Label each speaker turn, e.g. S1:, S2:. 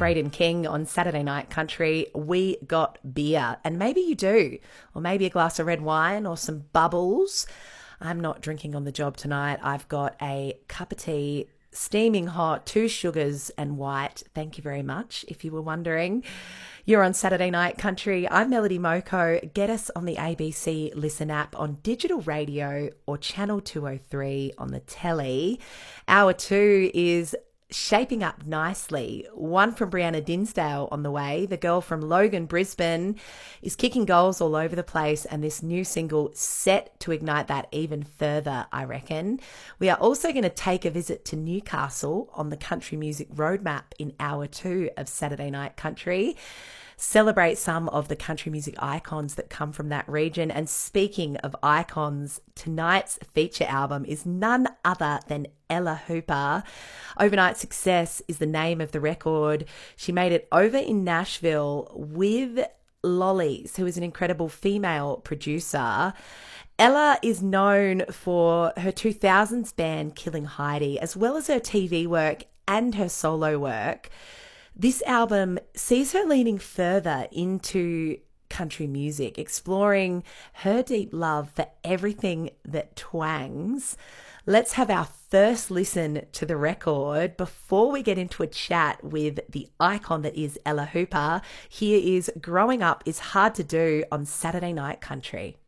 S1: Braden King on Saturday Night Country. We got beer, and maybe you do, or maybe a glass of red wine or some bubbles. I'm not drinking on the job tonight. I've got a cup of tea, steaming hot, 2 sugars and white. Thank you very much, if you were wondering. You're on Saturday Night Country. I'm Melody Moko. Get us on the ABC Listen app on digital radio or Channel 203 on the telly. Hour 2 is shaping up nicely. One from Brianna Dinsdale on the way. The girl from Logan, Brisbane is kicking goals all over the place, and this new single set to ignite that even further, I reckon. We are also going to take a visit to Newcastle on the Country Music Roadmap in Hour 2 of Saturday Night Country. Celebrate some of the country music icons that come from that region. And speaking of icons, tonight's feature album is none other than Ella Hooper. Overnight Success is the name of the record. She made it over in Nashville with Lollies, who is an incredible female producer. Ella is known for her 2000s band Killing Heidi, as well as her TV work and her solo work. This album sees her leaning further into country music, exploring her deep love for everything that twangs. Let's have our first listen to the record before we get into a chat with the icon that is Ella Hooper. Here is Growing Up is Hard to Do on Saturday Night Country.